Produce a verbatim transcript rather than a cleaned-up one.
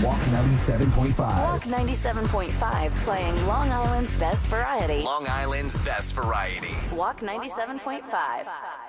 Walk ninety-seven point five. Walk ninety-seven point five, playing Long Island's best variety. Long Island's best variety. Walk ninety-seven point five.